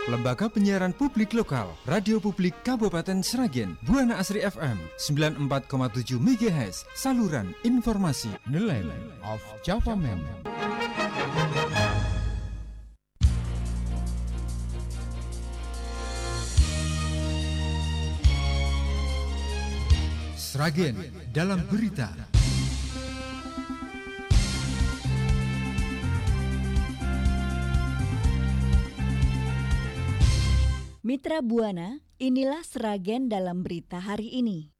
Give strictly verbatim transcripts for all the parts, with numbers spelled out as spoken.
Lembaga Penyiaran Publik Lokal, Radio Publik Kabupaten Sragen, Buana Asri F M sembilan puluh empat koma tujuh megahertz, saluran informasi, The Land of Java Man. Sragen dalam berita. Mitra Buana, inilah Sragen dalam berita hari ini.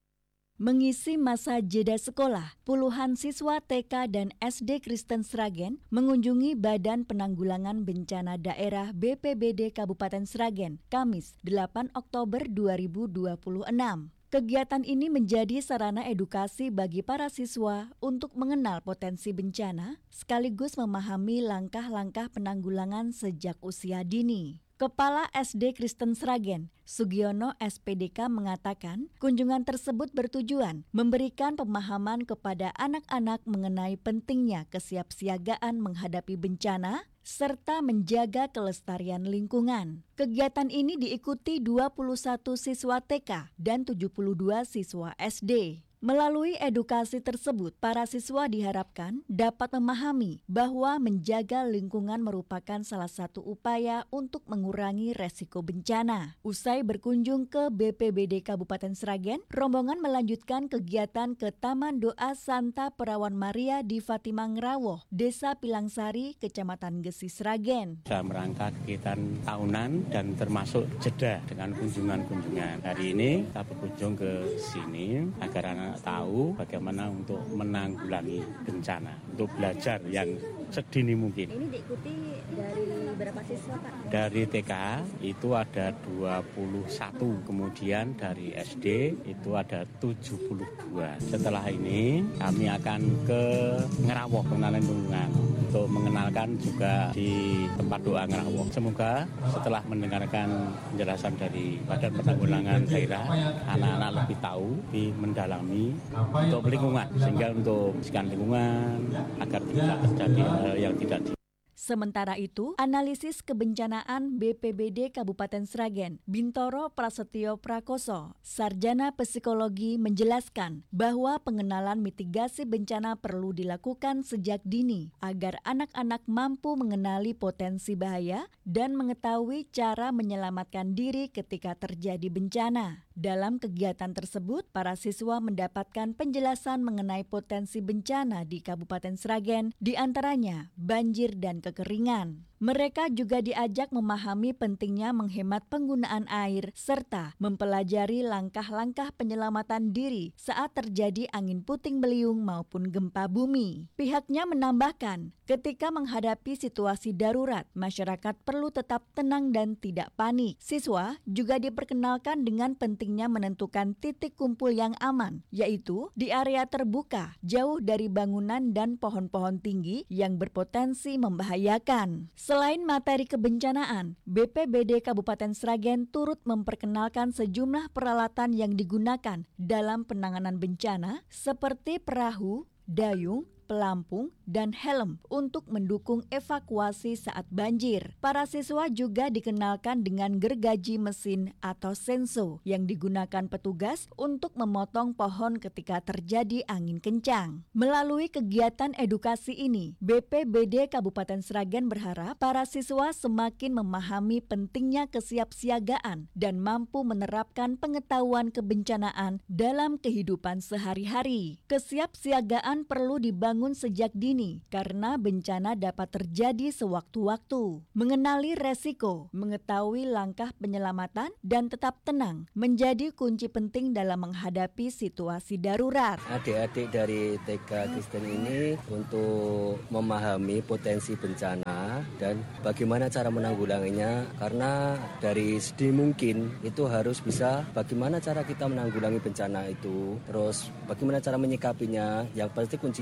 Mengisi masa jeda sekolah, puluhan siswa T K dan S D Kristen Sragen mengunjungi Badan Penanggulangan Bencana Daerah B P B D Kabupaten Sragen, Kamis delapan Oktober dua ribu dua puluh enam. Kegiatan ini menjadi sarana edukasi bagi para siswa untuk mengenal potensi bencana, sekaligus memahami langkah-langkah penanggulangan sejak usia dini. Kepala S D Kristen Sragen, Sugiono S P D K mengatakan, kunjungan tersebut bertujuan memberikan pemahaman kepada anak-anak mengenai pentingnya kesiapsiagaan menghadapi bencana serta menjaga kelestarian lingkungan. Kegiatan ini diikuti dua puluh satu siswa T K dan tujuh puluh dua siswa S D. Melalui edukasi tersebut, para siswa diharapkan dapat memahami bahwa menjaga lingkungan merupakan salah satu upaya untuk mengurangi resiko bencana. Usai berkunjung ke B P B D Kabupaten Sragen, rombongan melanjutkan kegiatan ke Taman Doa Santa Perawan Maria di Fatimah Ngrawuh, Desa Pilangsari, Kecamatan Gesi, Sragen. Dalam rangka kegiatan tahunan dan termasuk jeda dengan kunjungan-kunjungan. Hari ini kita berkunjung ke sini agar anak tahu bagaimana untuk menanggulangi bencana, untuk belajar yang sedini mungkin. Ini diikuti dari berapa siswa, Pak? Dari T K itu ada dua puluh satu, kemudian dari S D itu ada tujuh puluh dua. Setelah ini kami akan ke Ngrawuh, pengenalan lingkungan, untuk mengenalkan juga di tempat doa Ngrawuh. Semoga setelah mendengarkan penjelasan dari Badan Penanggulangan Daerah, anak-anak lebih tahu, lebih mendalami untuk lingkungan, sehingga untuk membersihkan lingkungan agar tidak terjadi hal yang tidak di Sementara itu, analisis kebencanaan B P B D Kabupaten Sragen, Bintoro Prasetyo Prakoso, Sarjana Psikologi, menjelaskan bahwa pengenalan mitigasi bencana perlu dilakukan sejak dini agar anak-anak mampu mengenali potensi bahaya dan mengetahui cara menyelamatkan diri ketika terjadi bencana. Dalam kegiatan tersebut, para siswa mendapatkan penjelasan mengenai potensi bencana di Kabupaten Sragen, di antaranya banjir dan kekeringan. Mereka juga diajak memahami pentingnya menghemat penggunaan air serta mempelajari langkah-langkah penyelamatan diri saat terjadi angin puting beliung maupun gempa bumi. Pihaknya menambahkan, ketika menghadapi situasi darurat, masyarakat perlu tetap tenang dan tidak panik. Siswa juga diperkenalkan dengan pentingnya menentukan titik kumpul yang aman, yaitu di area terbuka, jauh dari bangunan dan pohon-pohon tinggi yang berpotensi membahayakan. Selain materi kebencanaan, B P B D Kabupaten Sragen turut memperkenalkan sejumlah peralatan yang digunakan dalam penanganan bencana seperti perahu, dayung, pelampung, dan helm untuk mendukung evakuasi saat banjir. Para siswa juga dikenalkan dengan gergaji mesin atau senso yang digunakan petugas untuk memotong pohon ketika terjadi angin kencang. Melalui kegiatan edukasi ini, B P B D Kabupaten Sragen berharap para siswa semakin memahami pentingnya kesiapsiagaan dan mampu menerapkan pengetahuan kebencanaan dalam kehidupan sehari-hari. Kesiapsiagaan perlu dibangun sejak dini karena bencana dapat terjadi sewaktu-waktu. Mengenali resiko, mengetahui langkah penyelamatan, dan tetap tenang menjadi kunci penting dalam menghadapi situasi darurat. Adik-adik dari T K Kristen ini untuk memahami potensi bencana dan bagaimana cara menanggulanginya, karena dari sedini mungkin itu harus bisa bagaimana cara kita menanggulangi bencana itu, terus bagaimana cara menyikapinya. Yang pasti kuncinya jangan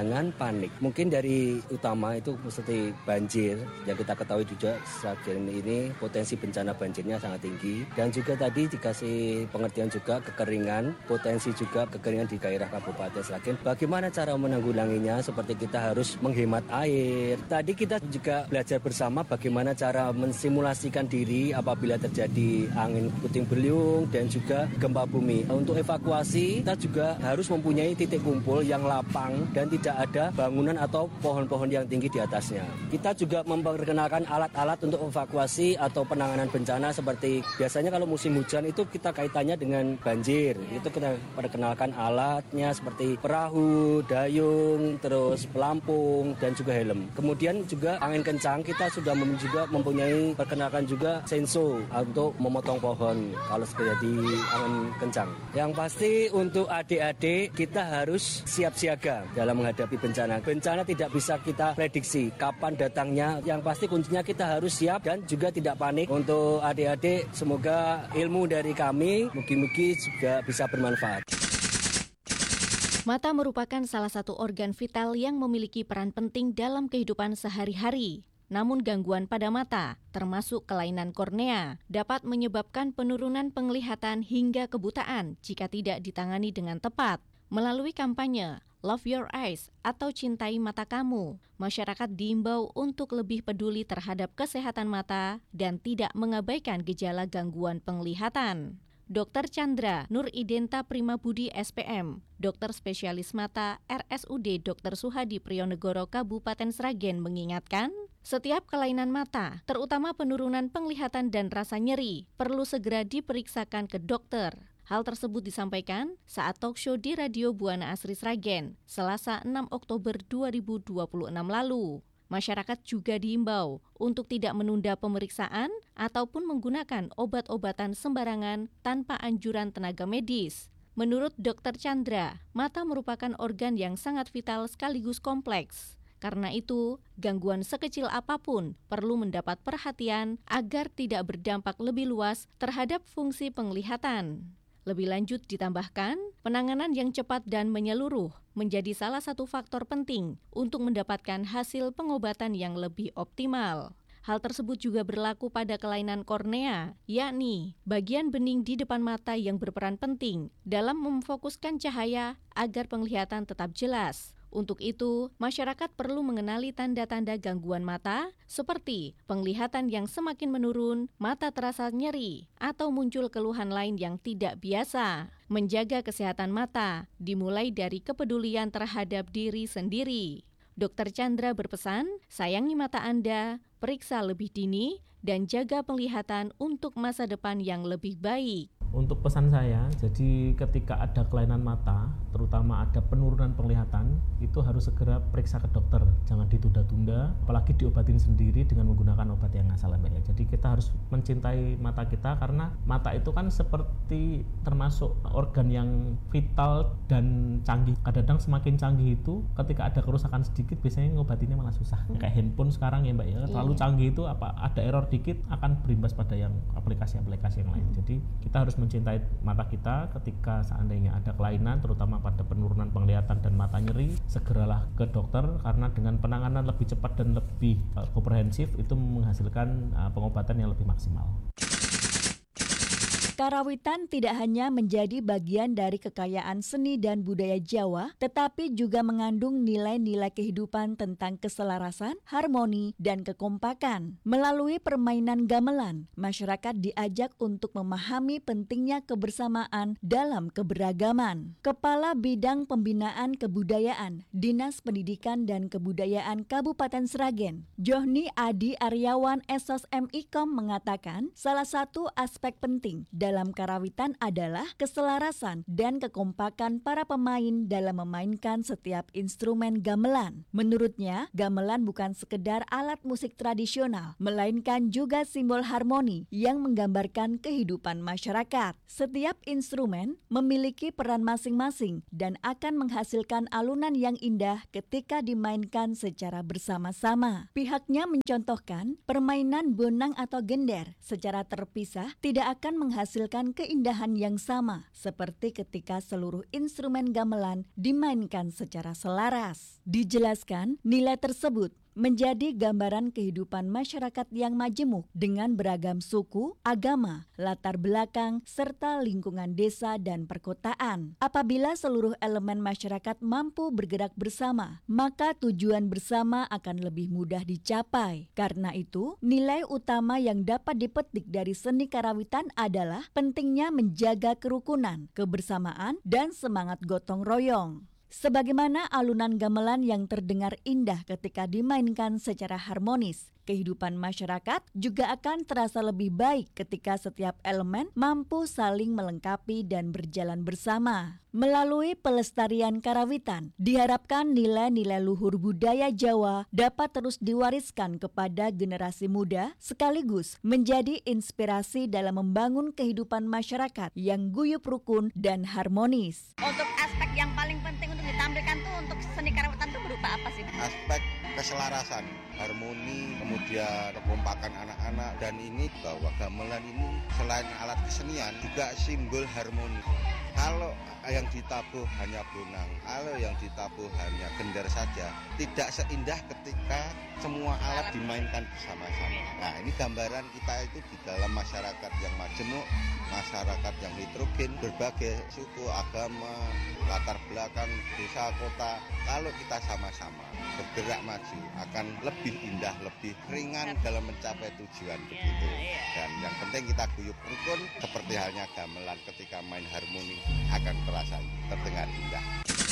jangan panik. Mungkin dari utama itu seperti banjir yang kita ketahui juga Sragen ini potensi bencana banjirnya sangat tinggi, dan juga tadi dikasih pengertian juga kekeringan, potensi juga kekeringan di daerah Kabupaten Sragen. Bagaimana cara menanggulanginya? Seperti kita harus menghemat air. Tadi kita juga belajar bersama bagaimana cara mensimulasikan diri apabila terjadi angin puting beliung dan juga gempa bumi. Untuk evakuasi kita juga harus mempunyai titik kumpul yang lapang dan tidak ada bangunan atau pohon-pohon yang tinggi di atasnya. Kita juga memperkenalkan alat-alat untuk evakuasi atau penanganan bencana seperti biasanya kalau musim hujan itu kita kaitannya dengan banjir. Itu kita perkenalkan alatnya seperti perahu, dayung, terus pelampung dan juga helm. Kemudian juga angin kencang kita sudah mem- juga mempunyai perkenalkan juga senso untuk memotong pohon kalau terjadi angin kencang. Yang pasti untuk adik-adik kita harus siap siaga dalam menghadapi bencana. Bencana tidak bisa kita prediksi kapan datangnya. Yang pasti kuncinya kita harus siap dan juga tidak panik. Untuk adik-adik semoga ilmu dari kami mugi-mugi juga bisa bermanfaat. Mata merupakan salah satu organ vital yang memiliki peran penting dalam kehidupan sehari-hari. Namun gangguan pada mata, termasuk kelainan kornea, dapat menyebabkan penurunan penglihatan hingga kebutaan jika tidak ditangani dengan tepat. Melalui kampanye Love Your Eyes atau Cintai Mata Kamu, masyarakat diimbau untuk lebih peduli terhadap kesehatan mata dan tidak mengabaikan gejala gangguan penglihatan. Dokter Chandra Nur Identa Primabudi S P M, dokter spesialis mata R S U D Dokter Suhadi Prionegoro Kabupaten Sragen mengingatkan, setiap kelainan mata, terutama penurunan penglihatan dan rasa nyeri, perlu segera diperiksakan ke dokter. Hal tersebut disampaikan saat talkshow di Radio Buana Asri Sragen, Selasa enam Oktober dua ribu dua puluh enam lalu. Masyarakat juga diimbau untuk tidak menunda pemeriksaan ataupun menggunakan obat-obatan sembarangan tanpa anjuran tenaga medis. Menurut Dokter Chandra, mata merupakan organ yang sangat vital sekaligus kompleks. Karena itu, gangguan sekecil apapun perlu mendapat perhatian agar tidak berdampak lebih luas terhadap fungsi penglihatan. Lebih lanjut ditambahkan, penanganan yang cepat dan menyeluruh menjadi salah satu faktor penting untuk mendapatkan hasil pengobatan yang lebih optimal. Hal tersebut juga berlaku pada kelainan kornea, yakni bagian bening di depan mata yang berperan penting dalam memfokuskan cahaya agar penglihatan tetap jelas. Untuk itu, masyarakat perlu mengenali tanda-tanda gangguan mata seperti penglihatan yang semakin menurun, mata terasa nyeri, atau muncul keluhan lain yang tidak biasa. Menjaga kesehatan mata dimulai dari kepedulian terhadap diri sendiri. Dokter Chandra berpesan, sayangi mata Anda, periksa lebih dini, dan jaga penglihatan untuk masa depan yang lebih baik. Untuk pesan saya, jadi ketika ada kelainan mata, terutama ada penurunan penglihatan, itu harus segera periksa ke dokter. Jangan ditunda-tunda, apalagi diobatin sendiri dengan menggunakan obat yang asal, Mbak ya. Jadi kita harus mencintai mata kita karena mata itu kan seperti termasuk organ yang vital dan canggih. Kadang-kadang semakin canggih itu ketika ada kerusakan sedikit biasanya ngobatinnya malah susah. Hmm. Kayak handphone sekarang ya, Mbak ya. Terlalu canggih itu apa ada error dikit akan berimbas pada yang aplikasi-aplikasi yang lain. Hmm. Jadi kita harus mencintai mata kita ketika seandainya ada kelainan terutama pada penurunan penglihatan dan mata nyeri, segeralah ke dokter karena dengan penanganan lebih cepat dan lebih uh, komprehensif itu menghasilkan uh, pengobatan yang lebih maksimal. Karawitan tidak hanya menjadi bagian dari kekayaan seni dan budaya Jawa, tetapi juga mengandung nilai-nilai kehidupan tentang keselarasan, harmoni, dan kekompakan. Melalui permainan gamelan, masyarakat diajak untuk memahami pentingnya kebersamaan dalam keberagaman. Kepala Bidang Pembinaan Kebudayaan, Dinas Pendidikan dan Kebudayaan Kabupaten Sragen, Johni Adi Aryawan S O S M I K O M mengatakan, salah satu aspek penting dalam karawitan adalah keselarasan dan kekompakan para pemain dalam memainkan setiap instrumen gamelan. Menurutnya, gamelan bukan sekedar alat musik tradisional, melainkan juga simbol harmoni yang menggambarkan kehidupan masyarakat. Setiap instrumen memiliki peran masing-masing dan akan menghasilkan alunan yang indah ketika dimainkan secara bersama-sama. Pihaknya mencontohkan permainan bonang atau gender secara terpisah tidak akan menghasilkan menghasilkan keindahan yang sama, seperti ketika seluruh instrumen gamelan dimainkan secara selaras. Dijelaskan, nilai tersebut menjadi gambaran kehidupan masyarakat yang majemuk dengan beragam suku, agama, latar belakang, serta lingkungan desa dan perkotaan. Apabila seluruh elemen masyarakat mampu bergerak bersama, maka tujuan bersama akan lebih mudah dicapai. Karena itu, nilai utama yang dapat dipetik dari seni karawitan adalah pentingnya menjaga kerukunan, kebersamaan, dan semangat gotong royong. Sebagaimana alunan gamelan yang terdengar indah ketika dimainkan secara harmonis, kehidupan masyarakat juga akan terasa lebih baik ketika setiap elemen mampu saling melengkapi dan berjalan bersama. Melalui pelestarian karawitan, diharapkan nilai-nilai luhur budaya Jawa dapat terus diwariskan kepada generasi muda, sekaligus menjadi inspirasi dalam membangun kehidupan masyarakat yang guyup rukun dan harmonis. Untuk aspek yang paling penting untuk ditampilkan tuh untuk seni karawitan tuh berupa apa sih? Aspek keselarasan, harmoni, kemudian kekompakan anak-anak, dan ini bahwa gamelan ini selain alat kesenian juga simbol harmoni. Kalau yang ditabuh hanya bonang, kalau yang ditabuh hanya gendar saja, tidak seindah ketika semua alat dimainkan bersama-sama. Nah, ini gambaran kita itu di dalam masyarakat yang majemuk, masyarakat yang heterogen, berbagai suku, agama, latar belakang, desa, kota. Kalau kita sama-sama bergerak maju, akan lebih indah, lebih ringan dalam mencapai tujuan begitu. Dan yang penting kita guyup rukun, seperti halnya gamelan ketika main harmoni akan terasa terdengar indah.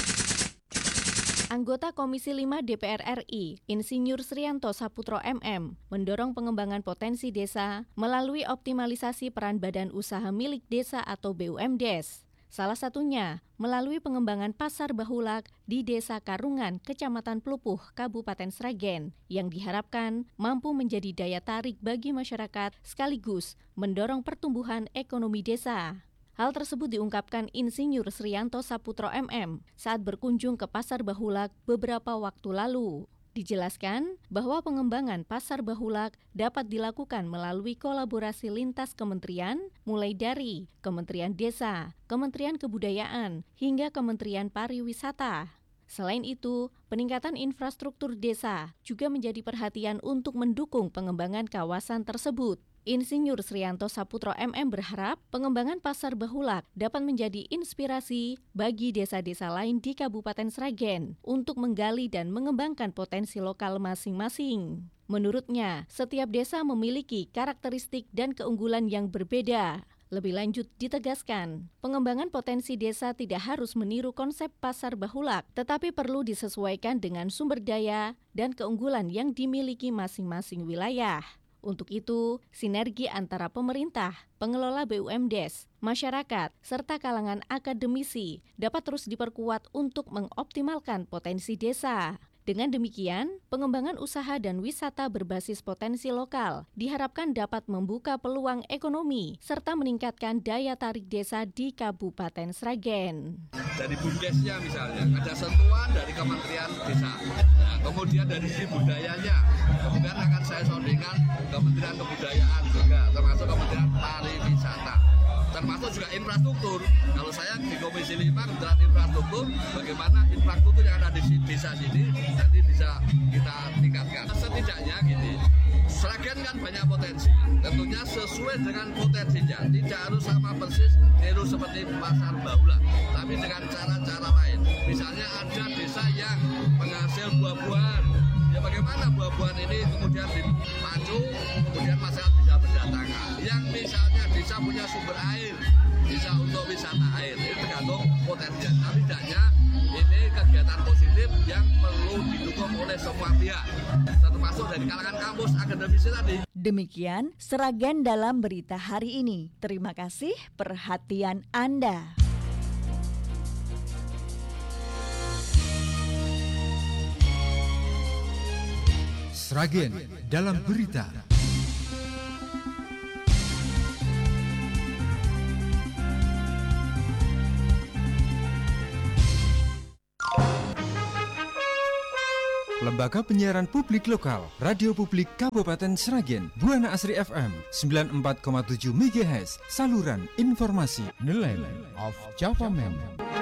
Anggota Komisi lima D P R R I, Insinyur Srianto Saputro M M, mendorong pengembangan potensi desa melalui optimalisasi peran badan usaha milik desa atau B U M D E S. Salah satunya melalui pengembangan pasar bahulak di Desa Karungan, Kecamatan Pelupuh, Kabupaten Sragen, yang diharapkan mampu menjadi daya tarik bagi masyarakat sekaligus mendorong pertumbuhan ekonomi desa. Hal tersebut diungkapkan Insinyur Srianto Saputro M M saat berkunjung ke Pasar Bahulak beberapa waktu lalu. Dijelaskan bahwa pengembangan Pasar Bahulak dapat dilakukan melalui kolaborasi lintas kementerian, mulai dari Kementerian Desa, Kementerian Kebudayaan, hingga Kementerian Pariwisata. Selain itu, peningkatan infrastruktur desa juga menjadi perhatian untuk mendukung pengembangan kawasan tersebut. Insinyur Srianto Saputro M M berharap pengembangan Pasar Bahulak dapat menjadi inspirasi bagi desa-desa lain di Kabupaten Sragen untuk menggali dan mengembangkan potensi lokal masing-masing. Menurutnya, setiap desa memiliki karakteristik dan keunggulan yang berbeda. Lebih lanjut ditegaskan, pengembangan potensi desa tidak harus meniru konsep Pasar Bahulak, tetapi perlu disesuaikan dengan sumber daya dan keunggulan yang dimiliki masing-masing wilayah. Untuk itu, sinergi antara pemerintah, pengelola B U M D E S, masyarakat, serta kalangan akademisi dapat terus diperkuat untuk mengoptimalkan potensi desa. Dengan demikian, pengembangan usaha dan wisata berbasis potensi lokal diharapkan dapat membuka peluang ekonomi serta meningkatkan daya tarik desa di Kabupaten Sragen. Dari BUMDesnya misalnya, ada sentuhan dari Kementerian Desa. Nah, kemudian dari sisi budayanya, kemudian akan saya soundingkan Kementerian Kebudayaan juga, termasuk Kementerian Pariwisata. Termasuk juga infrastruktur. Kalau saya di Komisi lima Kementerian Infrastruktur, bagaimana infrastruktur yang ada di desa sini nanti bisa kita tingkatkan. Setidaknya gini, Sragen kan banyak potensi, tentunya sesuai dengan potensinya. Tidak harus sama persis niru seperti Pasar Bahulak, tapi dengan cara-cara lain. Misalnya ada desa yang penghasil buah-buahan, ya bagaimana buah-buahan ini kemudian dipacu, kemudian masyarakat bisa berdatangan. Yang misalnya desa punya sumber air, bisa untuk wisata air, ini tergantung potensinya. Tapi tidaknya ini kegiatan positif yang perlu didukung oleh semua pihak, termasuk dari kalangan kampus akademisi tadi. Demikian Sragen dalam berita hari ini. Terima kasih perhatian Anda. Sragen dalam berita. Lembaga Penyiaran Publik Lokal, Radio Publik Kabupaten Sragen, Buana Asri F M sembilan puluh empat koma tujuh MHz, saluran informasi. Nelayan of Java Member.